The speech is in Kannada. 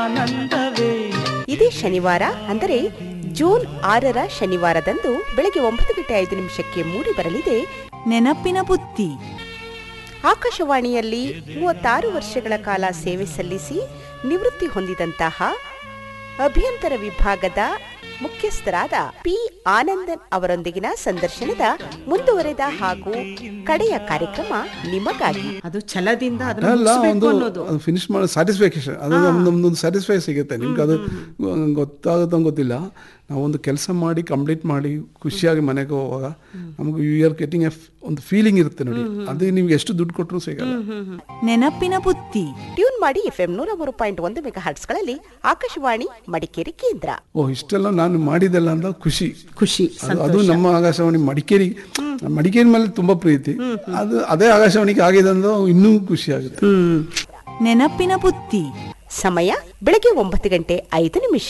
ಇದೇ ಶನಿವಾರ ಅಂದರೆ ಜೂನ್ 6ರ ಶನಿವಾರದಂದು ಬೆಳಗ್ಗೆ 9:05 ಮೂಡಿ ಬರಲಿದೆ ನೆನಪಿನ ಬುತ್ತಿ. ಆಕಾಶವಾಣಿಯಲ್ಲಿ 36 ವರ್ಷಗಳ ಕಾಲ ಸೇವೆ ಸಲ್ಲಿಸಿ ನಿವೃತ್ತಿ ಹೊಂದಿದಂತಹ ಅಭಿಯಂತರ ವಿಭಾಗದ ಮುಖ್ಯಸ್ಥರಾದ ಪಿ ಆನಂದನ್ ಅವರೊಂದಿಗಿನ ಸಂದರ್ಶನದ ಮುಂದುವರೆದ ಹಾಗೂ ಕಡೆಯ ಕಾರ್ಯಕ್ರಮ ನಿಮಗಾಗಿ. ಅದು ಛಲದಿಂದ ಫಿನಿಶ್ ಮಾಡೋ ಸ್ಯಾಟಿಸ್ಫ್ಯಾಕ್ಷನ್, ಅದು ನಮ್ದೊಂದು ಸ್ಯಾಟಿಸ್ಫೈ ಸಿಗುತ್ತೆ. ನಿಮ್ಗೆ ಅದು ಗೊತ್ತಾಗುತ್ತೋ ಗೊತ್ತಿಲ್ಲ. ನಾವೊಂದು ಕೆಲಸ ಮಾಡಿ ಕಂಪ್ಲೀಟ್ ಮಾಡಿ ಖುಷಿಯಾಗಿ ಮನೆಗೆ ಹೋಗುವಾಗ ನಮಗೆ ಯು ಆರ್ ಗೆಟಿಂಗ್ ಒಂದು ಫೀಲಿಂಗ್ ಇರುತ್ತೆ ನೋಡಿ. ಅದು ನಿಮ್ಗೆ ಎಷ್ಟು ದುಡ್ಡು ಕೊಟ್ಟರು ಸಿಗಲ್ಲ. ನೆನಪಿನ ಬುತ್ತಿ ಟ್ಯೂನ್ ಮಾಡಿ FM 103.1 ಮೆಗಾಹರ್ಟ್ಸ್ಗಳಲ್ಲಿ ಆಕಾಶವಾಣಿ ಮಡಿಕೇರಿ ಕೇಂದ್ರ. ಇಷ್ಟೆಲ್ಲ ನಾನು ಮಾಡಿದೆಲ್ಲ ಅಂತ ಖುಷಿ. ಅದು ಸಂತೋಷ. ನಮ್ಮ ಆಕಾಶವಾಣಿ ಮಡಿಕೇರಿ ಮೇಲೆ ತುಂಬಾ ಪ್ರೀತಿ. ಅದು ಅದೇ ಆಕಾಶವಾಣಿಗೆ ಆಗಿದೆ ಅಂದ್ರೆ ಇನ್ನೂ ಖುಷಿ ಆಗುತ್ತೆ. ನೆನಪಿನ ಬುತ್ತಿ. ಸಮಯ ಬೆಳಗ್ಗೆ 9:05.